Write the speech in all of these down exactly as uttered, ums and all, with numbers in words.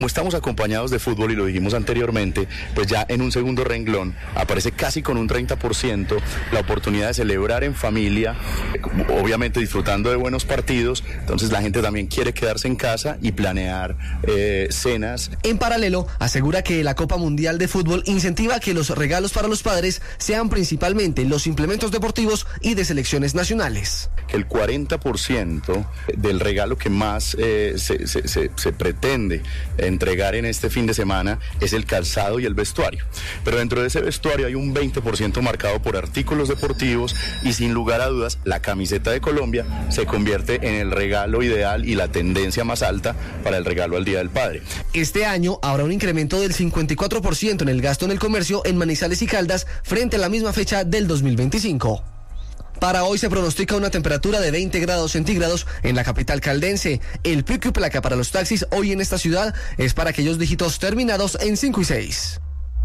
Como estamos acompañados de fútbol y lo dijimos anteriormente, pues ya en un segundo renglón aparece casi con un treinta por ciento la oportunidad de celebrar en familia, obviamente disfrutando de buenos partidos. Entonces la gente también quiere quedarse en casa y planear eh, cenas. En paralelo, asegura que la Copa Mundial de Fútbol incentiva que los regalos para los padres sean principalmente los implementos deportivos y de selecciones nacionales. Que el cuarenta por ciento del regalo que más eh, se, se, se, se pretende entregar en este fin de semana es el calzado y el vestuario. Pero dentro de ese vestuario hay un veinte por ciento marcado por artículos deportivos y sin lugar a dudas la camiseta de Colombia se convierte en el regalo ideal y la tendencia más alta para el regalo al Día del Padre. Este año habrá un incremento del cincuenta y cuatro por ciento en el gasto en el comercio en Manizales y Caldas frente a la misma fecha del dos mil veinticinco. Para hoy se pronostica una temperatura de veinte grados centígrados en la capital caldense. El pico y placa para los taxis hoy en esta ciudad es para aquellos dígitos terminados en cinco y seis.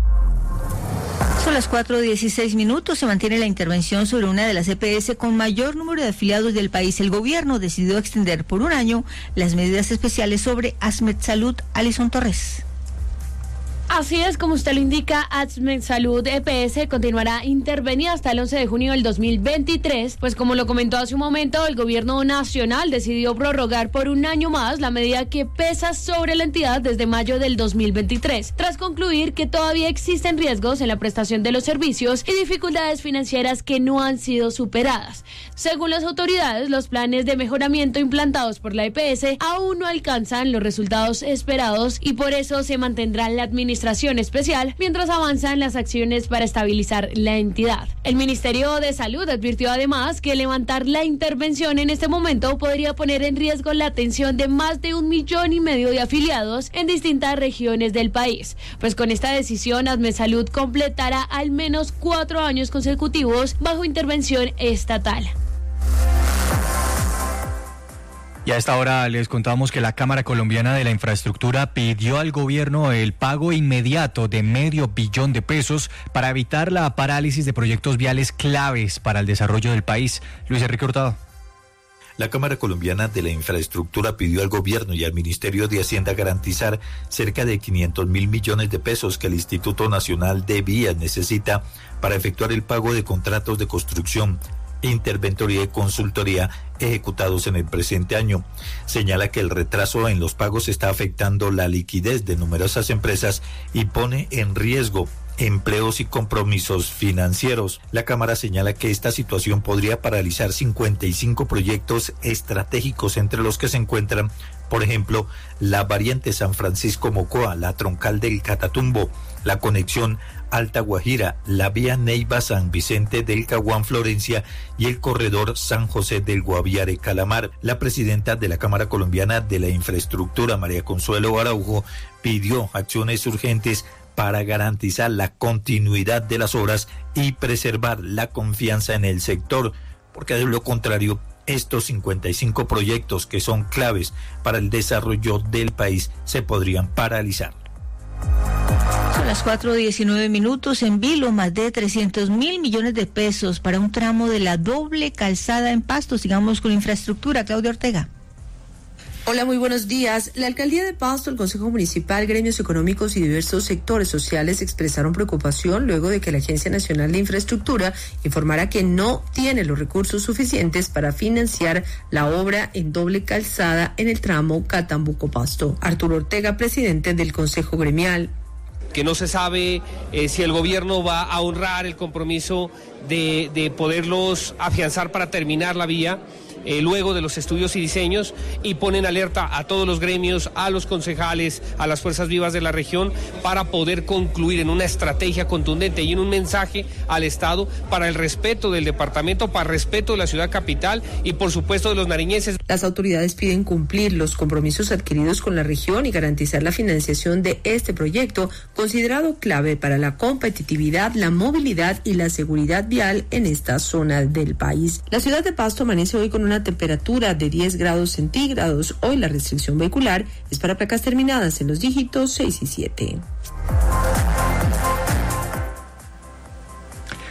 Son las cuatro dieciséis minutos. Se mantiene la intervención sobre una de las E P S con mayor número de afiliados del país. El gobierno decidió extender por un año las medidas especiales sobre ASMED Salud. Alison Torres. Así es, como usted lo indica, ASMED Salud E P S continuará intervenida hasta el once de junio del dos mil veintitrés, pues como lo comentó hace un momento, el gobierno nacional decidió prorrogar por un año más la medida que pesa sobre la entidad desde mayo del dos mil veintitrés, tras concluir que todavía existen riesgos en la prestación de los servicios y dificultades financieras que no han sido superadas. Según las autoridades, los planes de mejoramiento implantados por la E P S aún no alcanzan los resultados esperados y por eso se mantendrá la administración especial mientras avanzan las acciones para estabilizar la entidad. El Ministerio de Salud advirtió además que levantar la intervención en este momento podría poner en riesgo la atención de más de un millón y medio de afiliados en distintas regiones del país. Pues con esta decisión, ASMED Salud completará al menos cuatro años consecutivos bajo intervención estatal. Y a esta hora les contamos que la Cámara Colombiana de la Infraestructura pidió al gobierno el pago inmediato de medio billón de pesos para evitar la parálisis de proyectos viales claves para el desarrollo del país. Luis Enrique Hurtado. La Cámara Colombiana de la Infraestructura pidió al gobierno y al Ministerio de Hacienda garantizar cerca de quinientos mil millones de pesos que el Instituto Nacional de Vías necesita para efectuar el pago de contratos de construcción, interventoría y consultoría ejecutados en el presente año. Señala que el retraso en los pagos está afectando la liquidez de numerosas empresas y pone en riesgo empleos y compromisos financieros. La Cámara señala que esta situación podría paralizar cincuenta y cinco proyectos estratégicos, entre los que se encuentran, por ejemplo, la variante San Francisco-Mocoa, la troncal del Catatumbo, la conexión Alta Guajira, la vía Neiva-San Vicente del Caguán-Florencia y el corredor San José del Guaviare-Calamar. La presidenta de la Cámara Colombiana de la Infraestructura, María Consuelo Araujo, pidió acciones urgentes para garantizar la continuidad de las obras y preservar la confianza en el sector, porque de lo contrario, estos cincuenta y cinco proyectos que son claves para el desarrollo del país se podrían paralizar. Son las cuatro diecinueve minutos. En Vilo, más de trescientos mil millones de pesos para un tramo de la doble calzada en Pasto. Sigamos con infraestructura. Claudia Ortega. Hola, muy buenos días. La Alcaldía de Pasto, el Consejo Municipal, gremios económicos y diversos sectores sociales expresaron preocupación luego de que la Agencia Nacional de Infraestructura informara que no tiene los recursos suficientes para financiar la obra en doble calzada en el tramo Catambuco-Pasto. Arturo Ortega, presidente del Consejo Gremial. Que no se sabe eh, si el gobierno va a honrar el compromiso de, de poderlos afianzar para terminar la vía. Eh, luego de los estudios y diseños, y ponen alerta a todos los gremios, a los concejales, a las fuerzas vivas de la región, para poder concluir en una estrategia contundente y en un mensaje al Estado para el respeto del departamento, para el respeto de la ciudad capital y por supuesto de los nariñenses. Las autoridades piden cumplir los compromisos adquiridos con la región y garantizar la financiación de este proyecto, considerado clave para la competitividad, la movilidad y la seguridad vial en esta zona del país. La ciudad de Pasto amanece hoy con una temperatura de diez grados centígrados. Hoy la restricción vehicular es para placas terminadas en los dígitos seis y siete.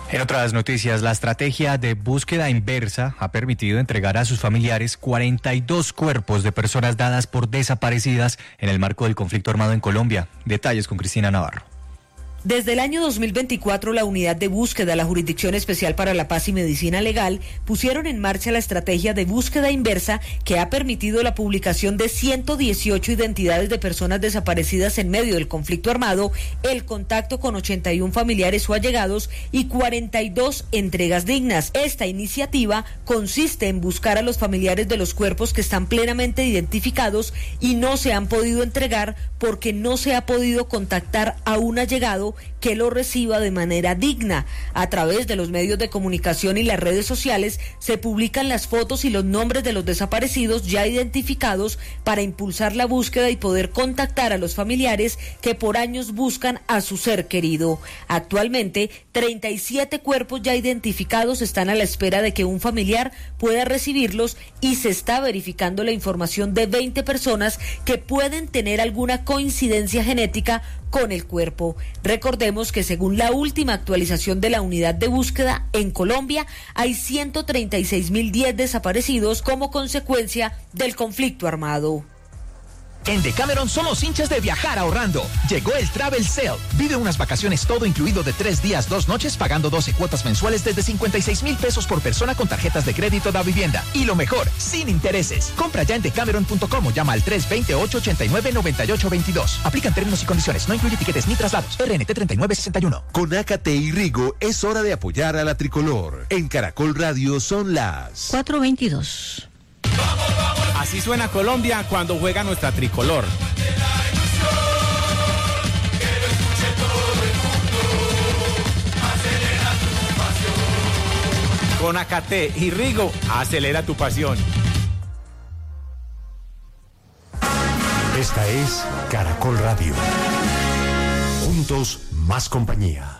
En otras noticias, la estrategia de búsqueda inversa ha permitido entregar a sus familiares cuarenta y dos cuerpos de personas dadas por desaparecidas en el marco del conflicto armado en Colombia. Detalles con Cristina Navarro. Desde el año dos mil veinticuatro, la Unidad de Búsqueda, la Jurisdicción Especial para la Paz y Medicina Legal pusieron en marcha la estrategia de búsqueda inversa que ha permitido la publicación de ciento dieciocho identidades de personas desaparecidas en medio del conflicto armado, el contacto con ochenta y uno familiares o allegados y cuarenta y dos entregas dignas. Esta iniciativa consiste en buscar a los familiares de los cuerpos que están plenamente identificados y no se han podido entregar porque no se ha podido contactar a un allegado que lo reciba de manera digna. A través de los medios de comunicación y las redes sociales se publican las fotos y los nombres de los desaparecidos ya identificados para impulsar la búsqueda y poder contactar a los familiares que por años buscan a su ser querido. Actualmente, treinta y siete cuerpos ya identificados están a la espera de que un familiar pueda recibirlos y se está verificando la información de veinte personas que pueden tener alguna coincidencia genética con el cuerpo. Recordemos que según la última actualización de la unidad de búsqueda, en Colombia hay ciento treinta y seis mil diez desaparecidos como consecuencia del conflicto armado. En Decameron somos hinchas de viajar ahorrando. Llegó el Travel Sale. Vive unas vacaciones todo incluido de tres días, dos noches, pagando doce cuotas mensuales desde cincuenta y seis mil pesos por persona con tarjetas de crédito da vivienda. Y lo mejor, sin intereses. Compra ya en decameron punto com o llama al tres dos ocho, ocho nueve, nueve ocho dos dos. Aplican términos y condiciones. No incluye tiquetes ni traslados. R N T treinta y nueve sesenta y uno. Con Ácate y Rigo es hora de apoyar a la tricolor. En Caracol Radio son las cuatro veintidós. Así suena Colombia cuando juega nuestra tricolor. Con Ácate y Rigo, acelera tu pasión. Esta es Caracol Radio. Juntos, más compañía.